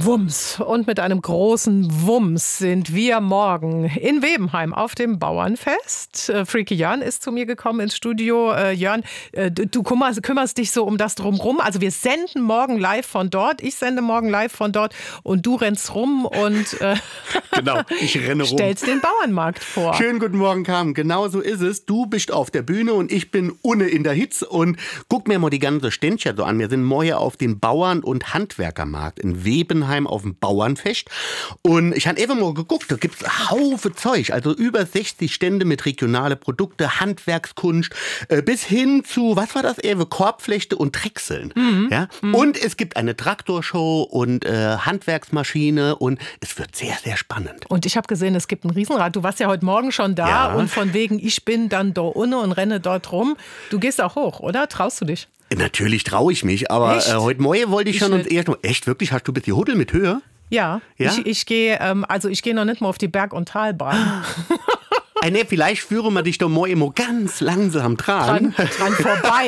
Wumms. Und mit einem großen Wumms sind wir morgen in Webenheim auf dem Bauernfest. Freaky Jörn ist zu mir gekommen ins Studio. Jörn, du kümmerst dich so um das Drumherum. Also wir senden morgen live von dort. Ich sende morgen live von dort. Und du rennst rum und genau, ich renne rum. Stellst den Bauernmarkt vor. Schönen guten Morgen, Carmen. Genau so ist es. Du bist auf der Bühne und ich bin unten in der Hitze. Und guck mir mal die ganze Ständchen so an. Wir sind morgen auf den Bauern- und Handwerkermarkt in Webenheim auf dem Bauernfest. Und ich habe eben mal geguckt, da gibt es einen Haufen Zeug. Also über 60 Stände mit regionalen Produkten, Handwerkskunst, bis hin zu, was war das, Korbflechte und Drechseln. Ja? Und es gibt eine Traktorshow und Handwerksmaschine und es wird sehr, sehr spannend. Und ich habe gesehen, es gibt ein Riesenrad. Du warst ja heute Morgen schon da Ja. und von wegen, ich bin dann da unten und renne dort rum. Du gehst auch hoch, oder? Traust du dich? Natürlich traue ich mich, aber heute Morgen wollte ich schon uns erst mal, echt wirklich, hast du bis die Huddel mit Höhe? Ja? Ich gehe noch nicht mal auf die Berg- und Talbahn. Nee, vielleicht führen wir dich doch morgen mal ganz langsam dran vorbei.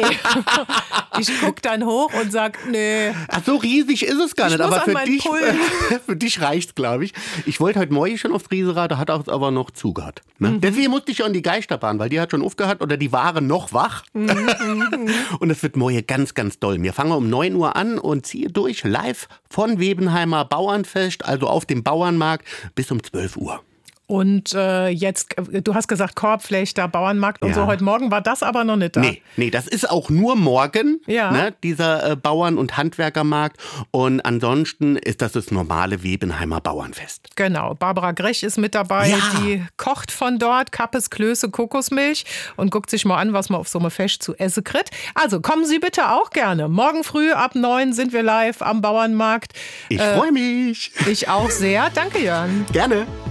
Ich guck dann hoch und sag, nee. Ach, so riesig ist es gar nicht, aber für dich reicht's, glaube ich. Ich wollte heute Morgen schon aufs Riesenrad, da hat er aber noch zugehört. Ne? Deswegen musste ich ja an die Geisterbahn, weil die hat schon aufgehört oder die waren noch wach. Und es wird morgen ganz, ganz doll. Wir fangen um 9 Uhr an und ziehen durch live von Webenheimer Bauernfest, also auf dem Bauernmarkt, bis um 12 Uhr. Und jetzt, du hast gesagt Korbflechter, Bauernmarkt und Ja. so. Heute Morgen war das aber noch nicht da. Nee, das ist auch nur morgen, Ja. ne, dieser Bauern- und Handwerkermarkt. Und ansonsten ist das normale Webenheimer Bauernfest. Genau, Barbara Grech ist mit dabei, Ja. die kocht von dort, Kappes, Klöße, Kokosmilch und guckt sich mal an, was man auf so einem Fest zu essen kriegt. Also kommen Sie bitte auch gerne. Morgen früh ab 9 sind wir live am Bauernmarkt. Ich freue mich. Ich auch sehr. Danke, Jörn. Gerne.